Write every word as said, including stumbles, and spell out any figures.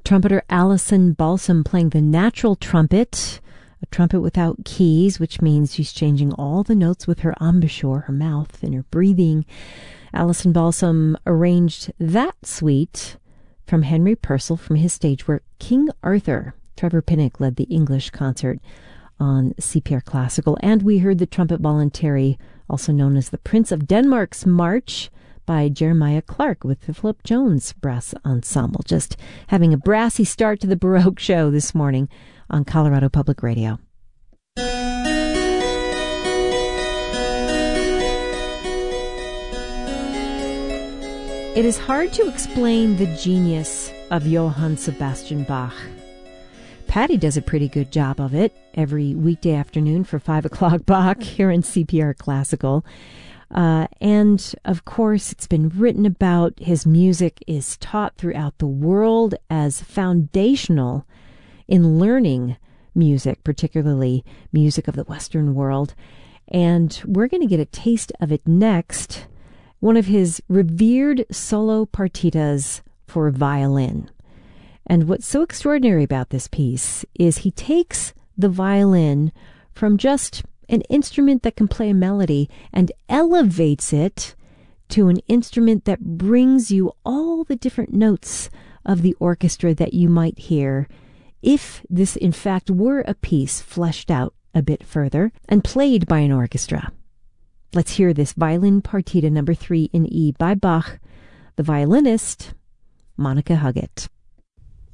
trumpeter Alison Balsam playing the natural trumpet, a trumpet without keys, which means she's changing all the notes with her embouchure, her mouth, and her breathing. Alison Balsam arranged that suite from Henry Purcell from his stage work King Arthur. Trevor Pinnock led the English concert on C P R Classical. And we heard the trumpet voluntary, also known as the Prince of Denmark's March, by Jeremiah Clark with the Philip Jones Brass Ensemble. Just having a brassy start to the Baroque show this morning on Colorado Public Radio. It is hard to explain the genius of Johann Sebastian Bach. Patty does a pretty good job of it every weekday afternoon for five o'clock Bach here in C P R Classical. Uh, and, of course, it's been written about. His music is taught throughout the world as foundational in learning music, particularly music of the Western world. And we're going to get a taste of it next. One of his revered solo partitas for violin. And what's so extraordinary about this piece is he takes the violin from just an instrument that can play a melody and elevates it to an instrument that brings you all the different notes of the orchestra that you might hear if this in fact were a piece fleshed out a bit further and played by an orchestra. Let's hear this violin partita number three in E by Bach, the violinist, Monica Huggett.